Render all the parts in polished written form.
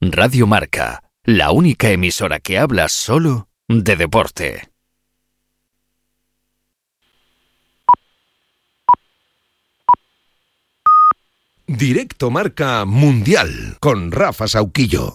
Radio Marca, la única emisora que habla solo de deporte. Directo Marca Mundial con Rafa Sauquillo.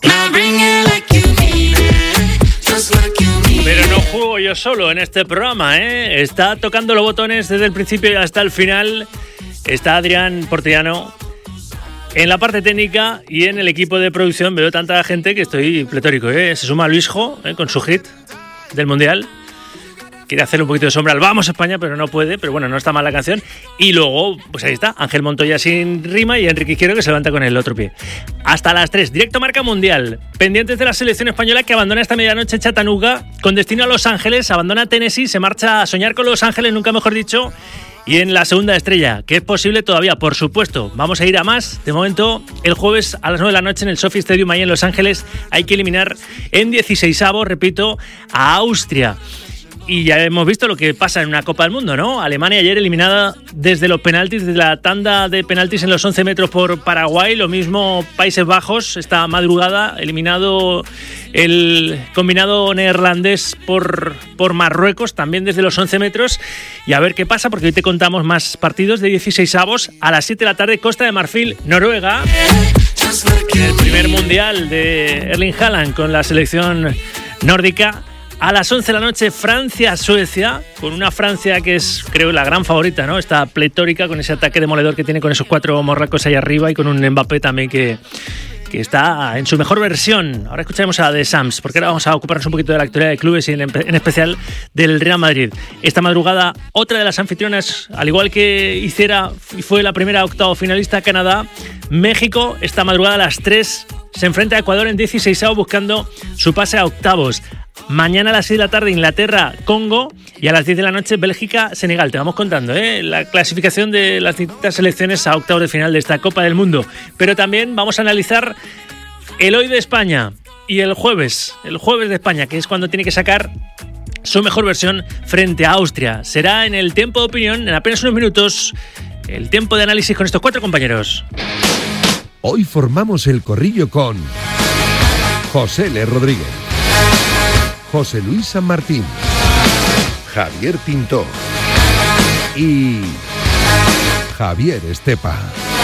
Pero no juego yo solo en este programa, ¿eh? Está tocando los botones desde el principio y hasta el final. Está Adrián Portellano en la parte técnica y en el equipo de producción. Veo tanta gente que estoy pletórico, ¿eh? Se suma Luisjo, con su hit del Mundial. Quiere hacer un poquito de sombra al Vamos España, pero no puede. Pero bueno, no está mal la canción. Y luego, pues ahí está, Ángel Montoya sin rima y Enrique Izquierdo que se levanta con el otro pie. Hasta las 3, Directo Marca Mundial. Pendientes de la selección española que abandona esta medianoche Chattanooga con destino a Los Ángeles, abandona Tennessee, se marcha a soñar con Los Ángeles, nunca mejor dicho. Y en la segunda estrella, que es posible todavía, por supuesto, vamos a ir a más. De momento, el jueves a las 9 de la noche en el SoFi Stadium ahí en Los Ángeles, hay que eliminar en 16avos, repito, a Austria. Y ya hemos visto lo que pasa en una Copa del Mundo, ¿no? Alemania ayer eliminada desde los penaltis, desde la tanda de penaltis en los 11 metros por Paraguay. Lo mismo Países Bajos, esta madrugada, eliminado el combinado neerlandés por Marruecos, también desde los 11 metros. Y a ver qué pasa, porque hoy te contamos más partidos de 16avos. A las 7 de la tarde, Costa de Marfil, Noruega. En el primer mundial de Erling Haaland con la selección nórdica. A las 11 de la noche, Francia-Suecia, con una Francia que es, creo, la gran favorita, ¿no? Está pletórica con ese ataque demoledor que tiene con esos 4 morracos ahí arriba y con un Mbappé también que está en su mejor versión. Ahora escucharemos a The Sams, porque ahora vamos a ocuparnos un poquito de la actualidad de clubes y en especial del Real Madrid. Esta madrugada, otra de las anfitrionas, al igual que hiciera y fue la primera octavo finalista, Canadá, México, esta madrugada a las 3 se enfrenta a Ecuador en 16avos buscando su pase a octavos. Mañana a las 6 de la tarde Inglaterra, Congo y a las 10 de la noche Bélgica, Senegal. Te vamos contando la clasificación de las distintas selecciones a octavos de final de esta Copa del Mundo. Pero también vamos a analizar el hoy de España y el jueves de España, que es cuando tiene que sacar su mejor versión frente a Austria. Será en el tiempo de opinión, en apenas unos minutos, el tiempo de análisis con estos 4 compañeros. Hoy formamos el corrillo con José L. Rodríguez, José Luis San Martín, Javier Pinto y Javier Estepa.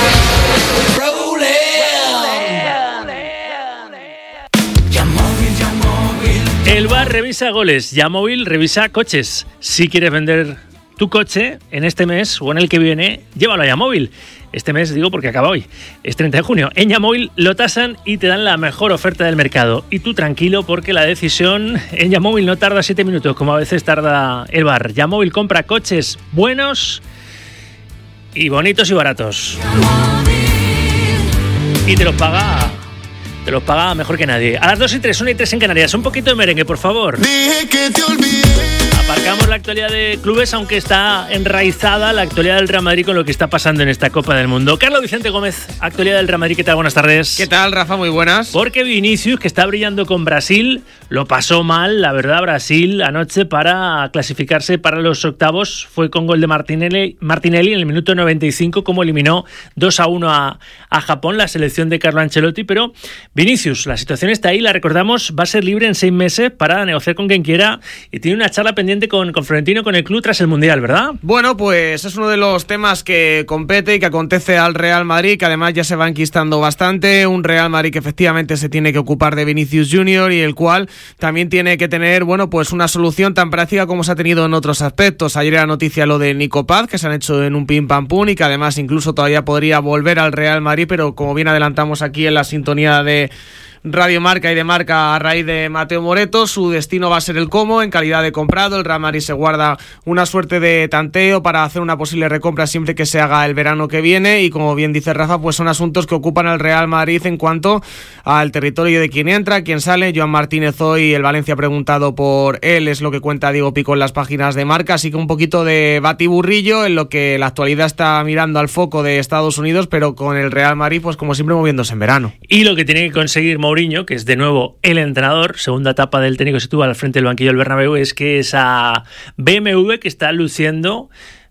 El VAR revisa goles, Yamóvil revisa coches. Si quieres vender tu coche en este mes o en el que viene, llévalo a Yamóvil. Este mes digo porque acaba hoy, es 30 de junio. En Yamóvil lo tasan y te dan la mejor oferta del mercado. Y tú tranquilo porque la decisión en Yamóvil no tarda 7 minutos, como a veces tarda el VAR. Yamóvil compra coches buenos y bonitos y baratos. Y te los paga mejor que nadie. A las 2 y 3, 1 y 3 en Canarias. Un poquito de merengue, por favor. Dije que te olvidé. Aparcamos la actualidad de clubes, aunque está enraizada la actualidad del Real Madrid con lo que está pasando en esta Copa del Mundo. Carlos Vicente Gómez, actualidad del Real Madrid, ¿qué tal? Buenas tardes. ¿Qué tal, Rafa? Muy buenas. Porque Vinicius, que está brillando con Brasil, lo pasó mal, la verdad, Brasil anoche para clasificarse para los octavos. Fue con gol de Martinelli en el minuto 95, como eliminó 2-1 a Japón, la selección de Carlo Ancelotti. Pero Vinicius, la situación está ahí, la recordamos, va a ser libre en 6 meses para negociar con quien quiera y tiene una charla pendiente con Florentino, con el club tras el Mundial, ¿verdad? Bueno, pues es uno de los temas que compete y que acontece al Real Madrid, que además ya se va enquistando bastante. Un Real Madrid que efectivamente se tiene que ocupar de Vinicius Junior y el cual también tiene que tener, bueno, pues una solución tan práctica como se ha tenido en otros aspectos. Ayer era noticia lo de Nico Paz, que se han hecho en un pim pam pum y que además incluso todavía podría volver al Real Madrid, pero como bien adelantamos aquí en la sintonía de Radio Marca y de Marca a raíz de Mateo Moreto, su destino va a ser el Como en calidad de comprado. El Real Madrid se guarda una suerte de tanteo para hacer una posible recompra siempre que se haga el verano que viene y como bien dice Rafa, pues son asuntos que ocupan al Real Madrid en cuanto al territorio de quién entra, quién sale. Joan Martínez hoy, el Valencia ha preguntado por él, es lo que cuenta Diego Pico en las páginas de Marca, así que un poquito de batiburrillo en lo que la actualidad está mirando al foco de Estados Unidos, pero con el Real Madrid pues como siempre moviéndose en verano. Y lo que tiene que conseguir Mourinho, que es de nuevo el entrenador, segunda etapa del técnico que se tuvo al frente del banquillo del Bernabéu, es que esa BMW que está luciendo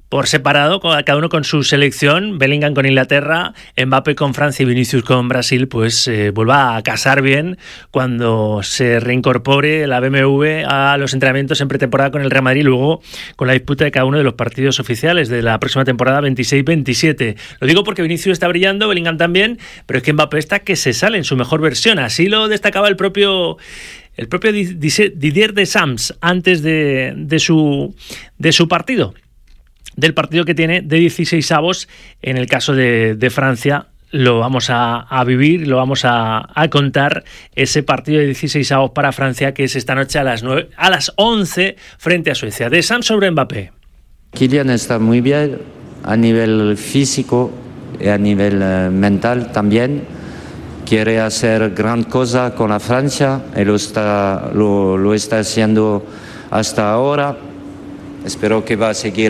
por separado, cada uno con su selección, Bellingham con Inglaterra, Mbappé con Francia y Vinicius con Brasil, pues vuelva a casar bien cuando se reincorpore la BMW a los entrenamientos en pretemporada con el Real Madrid, luego con la disputa de cada uno de los partidos oficiales de la próxima temporada 26-27. Lo digo porque Vinicius está brillando, Bellingham también, pero es que Mbappé está que se sale en su mejor versión. Así lo destacaba el propio Didier Deschamps antes de su partido. Del partido que tiene de 16avos, en el caso de Francia, lo vamos a vivir, lo vamos a contar, ese partido de 16avos para Francia, que es esta noche a las 11 frente a Suecia. De Sam sobre Mbappé. Kylian está muy bien a nivel físico y a nivel mental también. Quiere hacer gran cosa con la Francia y lo está haciendo hasta ahora. Espero que va a seguir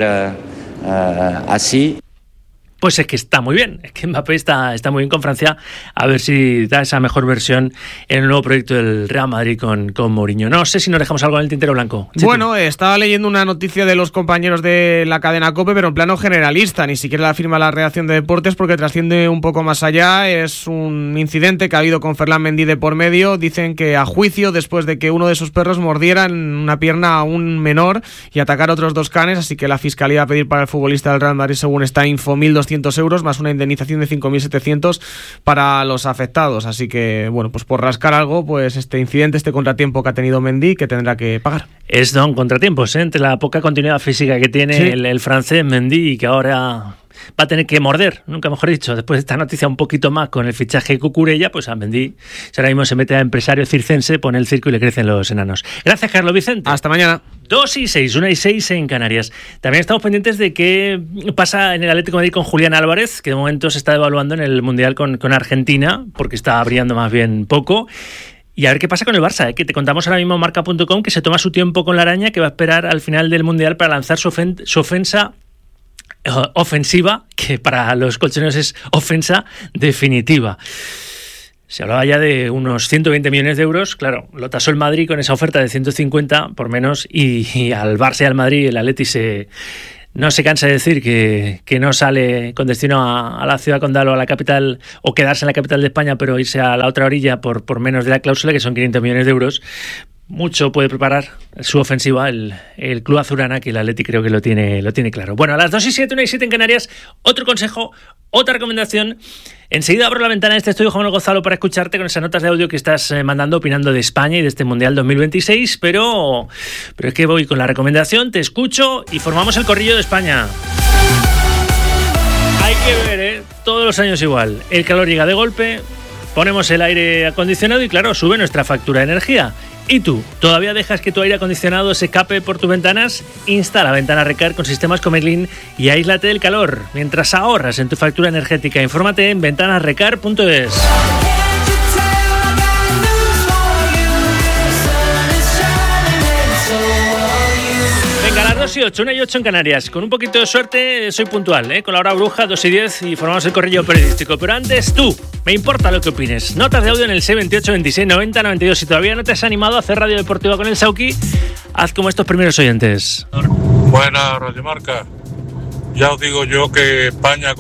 así. Pues es que está muy bien, es que Mbappé está muy bien con Francia, a ver si da esa mejor versión en el nuevo proyecto del Real Madrid con Mourinho. No sé si nos dejamos algo en el tintero blanco. Bueno, estaba leyendo una noticia de los compañeros de la cadena COPE, pero en plano generalista, ni siquiera la firma la redacción de deportes porque trasciende un poco más allá. Es un incidente que ha habido con Ferland Mendy de por medio. Dicen que a juicio después de que uno de sus perros mordiera en una pierna a un menor y atacara a otros 2 canes, así que la Fiscalía va a pedir para el futbolista del Real Madrid, según esta info, 1.200 euros más una indemnización de 5.700 para los afectados. Así que, bueno, pues por rascar algo, pues este incidente, este contratiempo que ha tenido Mendy, que tendrá que pagar. Es don contratiempos, entre la poca continuidad física que tiene sí. el francés Mendy, y que ahora va a tener que morder, nunca mejor dicho, después de esta noticia un poquito más con el fichaje de Cucurella, pues a Mendy, si ahora mismo se mete a empresario circense, pone el circo y le crecen los enanos. Gracias, Carlos Vicente. Hasta mañana. 2:06, 1:06 en Canarias. También estamos pendientes de qué pasa en el Atlético de Madrid con Julián Álvarez, que de momento se está evaluando en el Mundial con Argentina, porque está brillando más bien poco. Y a ver qué pasa con el Barça, que te contamos ahora mismo en Marca.com, que se toma su tiempo con la araña, que va a esperar al final del Mundial para lanzar su ofensiva, que para los colchoneros es ofensa definitiva. Se hablaba ya de unos 120 millones de euros, claro, lo tasó el Madrid con esa oferta de 150 por menos, y al Barça y al Madrid el Atleti no se cansa de decir que no sale con destino a la ciudad condal o a la capital, o quedarse en la capital de España, pero irse a la otra orilla por menos de la cláusula, que son 500 millones de euros. Mucho puede preparar su ofensiva el club azulgrana, que el Atleti creo que lo tiene claro. Bueno, a las 2:07, 1:07 en Canarias, otro consejo, otra recomendación. Enseguida abro la ventana de este estudio, Juan Gonzalo, para escucharte con esas notas de audio que estás mandando opinando de España y de este Mundial 2026, pero es que voy con la recomendación, te escucho y formamos el corrillo de España. Hay que ver, todos los años igual, el calor llega de golpe, ponemos el aire acondicionado y claro, sube nuestra factura de energía. ¿Y tú? ¿Todavía dejas que tu aire acondicionado se escape por tus ventanas? Instala Ventana Recar con sistemas Comerlin y aíslate del calor mientras ahorras en tu factura energética. Infórmate en ventanasrecar.es. Venga, a las 2:08, 1:08 en Canarias. Con un poquito de suerte soy puntual, con la hora bruja, 2:10, y formamos el corrillo periodístico. Pero antes tú, me importa lo que opines. Notas de audio en el 628 26 90 92. Si todavía no te has animado a hacer radio deportiva con el Sauki, haz como estos primeros oyentes. Buenas, Radio Marca. Ya os digo yo que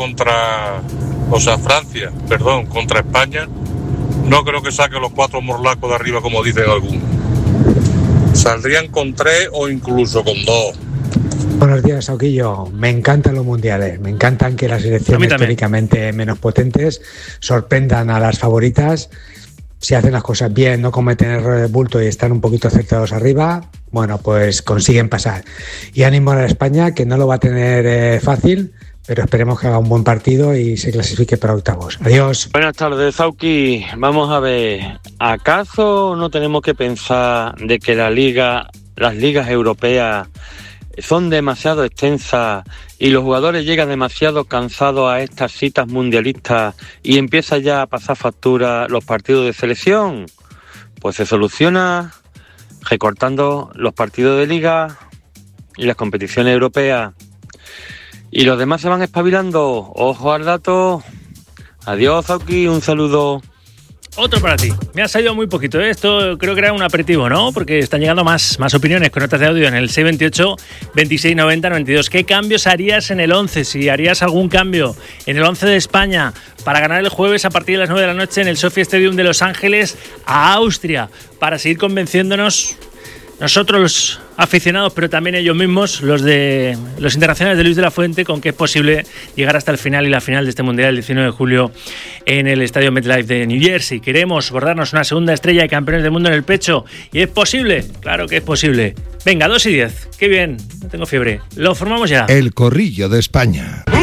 contra España, no creo que saque los 4 morlacos de arriba, como dicen algunos. Saldrían con 3 o incluso con 2. Buenos días, Sauquillo. Me encantan los mundiales, me encantan que las selecciones históricamente menos potentes sorprendan a las favoritas. Si hacen las cosas bien, no cometen errores de bulto y están un poquito acertados arriba, bueno, pues consiguen pasar. Y ánimo a España, que no lo va a tener fácil, pero esperemos que haga un buen partido y se clasifique para octavos. Adiós. Buenas tardes, Sauki. Vamos a ver, ¿acaso no tenemos que pensar de que las ligas europeas son demasiado extensas y los jugadores llegan demasiado cansados a estas citas mundialistas y empieza ya a pasar factura los partidos de selección? Pues se soluciona recortando los partidos de liga y las competiciones europeas. Y los demás se van espabilando. Ojo al dato. Adiós, Sauki, un saludo. Otro para ti. Me ha salido muy poquito. Esto creo que era un aperitivo, ¿no? Porque están llegando más opiniones con notas de audio en el 628 26 90 92. ¿Qué cambios harías en el 11? Si harías algún cambio en el 11 de España para ganar el jueves a partir de las 9 de la noche en el Sophie Stadium de Los Ángeles a Austria, para seguir convenciéndonos nosotros los aficionados, pero también ellos mismos, los internacionales de Luis de la Fuente, con que es posible llegar hasta el final y la final de este Mundial el 19 de julio en el Estadio MetLife de New Jersey. Queremos bordarnos una segunda estrella de campeones del mundo en el pecho. ¿Y es posible? Claro que es posible. Venga, 2 y 10. Qué bien, no tengo fiebre. Lo formamos ya. El Corrillo de España.